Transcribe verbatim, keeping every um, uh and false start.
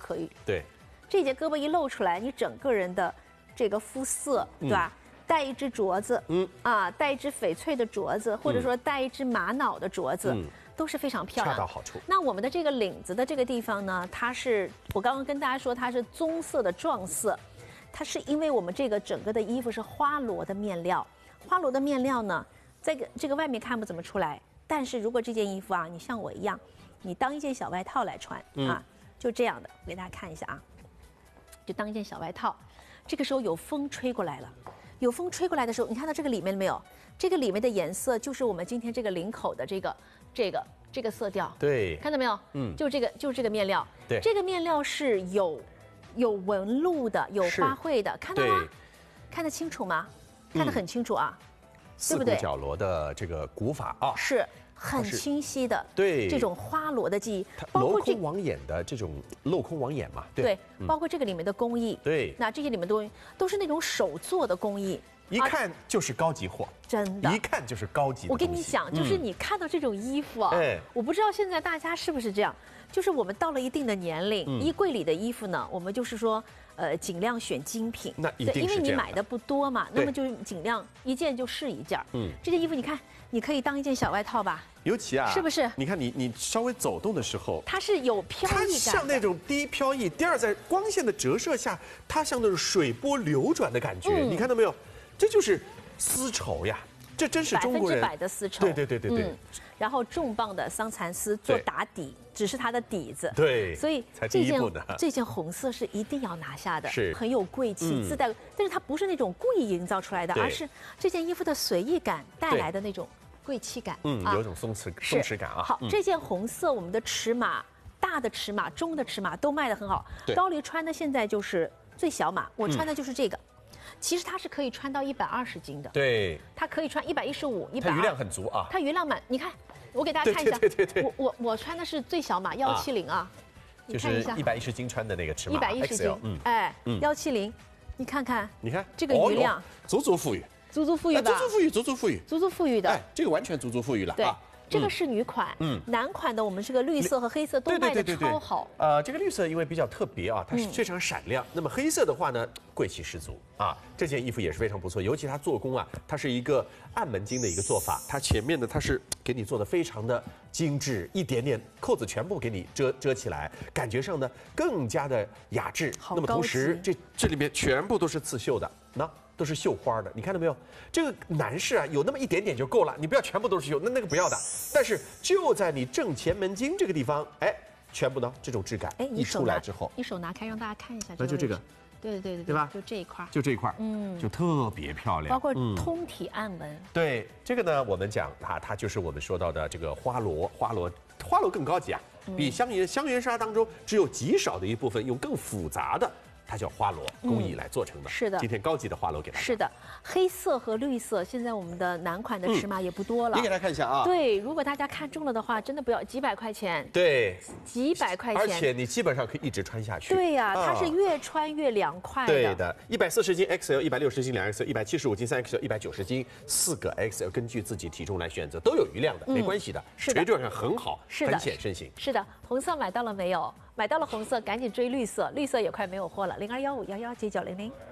可以。 对， 这节胳膊一露出来，你整个人的这个肤色，对吧？嗯、戴一只镯子，嗯啊，戴一只翡翠的镯子，或者说戴一只玛瑙的镯子。嗯，都是非常漂亮， 恰到好处。 那我们的这个领子的这个地方呢，它是我刚刚跟大家说它是棕色的撞色，它是因为我们这个整个的衣服是花罗的面料，花罗的面料呢，这个这个外面看不怎么出来，但是如果这件衣服啊，你像我一样，你当一件小外套来穿、嗯、啊，就这样的，我给大家看一下啊，就当一件小外套，这个时候有风吹过来了。有风吹过来的时候，你看到这个里面了没有？这个里面的颜色就是我们今天这个领口的这个、这个、这个色调。 对， 看到没有？嗯，就这个，就是这个面料。 对， 这个面料是有有纹路的，有花卉的，看到吗？看得清楚吗？看得很清楚啊， 对不对？四股角罗的这个古法啊， 是很清晰的。 对， 这种花罗的技艺， 镂空网眼的这种镂空网眼嘛， 对，包括这个里面的工艺， 对， 那这些里面都都是那种手做的工艺。 一看就是高级货， 真的， 一看就是高级的。 我跟你讲，就是你看到这种衣服啊，嗯、我不知道现在大家是不是这样，就是我们到了一定的年龄，嗯、衣柜里的衣服呢，我们就是说，呃，尽量选精品。 那一定是因为你买的不多嘛，那么就尽量一件就是一件。嗯，这件衣服你看，你可以当一件小外套吧。 尤其啊， 是不是？ 你看你你稍微走动的时候， 它是有飘逸感， 它像那种低飘逸。第二，在光线的折射下，它像那种水波流转的感觉，嗯、你看到没有？这就是丝绸呀，这真是中国人百分之百的丝绸。 对对对对对。嗯、 然后重磅的桑蚕丝做打底，只是它的底子。 对。 所以这件这件红色是一定要拿下的， 是很有贵气，嗯、自带。但是它不是那种故意营造出来的，而是这件衣服的随意感带来的那种贵气感。 嗯，啊、有种松弛松弛感啊。 好，嗯、这件红色我们的尺码，大的尺码、中的尺码都卖得很好。高黎穿的现在就是最小码，我穿的就是这个。嗯其实它是可以穿到一百二十斤的， 对， 它可以穿一百一十五、一百。 它余量很足啊， 它余量满。你看，我给大家看一下， 对对对对， 我我我穿的是最小码幺七零啊， 就是一百一十斤穿的那个尺码， 一百一十斤，嗯，哎，幺七零，你看看， 你看这个余量， 足足富裕， 足足富裕吧， 足足富裕，足足富裕， 足足富裕的， 哎，这个完全足足富裕了啊。 这个是女款，嗯，男款的我们这个绿色和黑色都卖的超好。 呃，这个绿色因为比较特别啊，它是非常闪亮。那么黑色的话呢，贵气十足啊。这件衣服也是非常不错，尤其它做工啊，它是一个暗门襟的一个做法，它前面呢它是给你做的非常的精致，一点点扣子全部给你遮遮起来，感觉上呢更加的雅致。那么同时这这里面全部都是刺绣的，那。都是绣花的，你看到没有？这个男士啊，有那么一点点就够了，你不要全部都是绣，那那个不要的。但是就在你正前门襟这个地方，哎，全部呢这种质感一出来之后， 你手拿开让大家看一下。 那就这个， 对对对对， 对吧？ 就这一块， 就这一块，嗯，就特别漂亮， 包括通体暗纹。 对，这个呢，我们讲啊，它就是我们说到的这个花罗，花罗，花罗更高级啊，比香橼香橼纱当中只有极少的一部分用更复杂的。它叫花罗工艺来做成的， 是的。 今天高级的花罗给大家。 是的，黑色和绿色，现在我们的男款的尺码也不多了。 你给大家看一下啊。 对，如果大家看中了的话，真的不要几百块钱。 对， 几百块钱。 而且你基本上可以一直穿下去。 对呀，它是越穿越凉快的。 对的，一百四十斤 X L， 一百六十斤两 X L， 一百七十五斤三 X L， 一百九十斤四个 X L， 根据自己体重来选择，都有余量的，没关系的。 是的， 垂坠上很好， 是的， 很显身形。 是的，红色买到了没有？买到了红色，赶紧追绿色，绿色也快没有货了。零二幺五幺幺七九零零。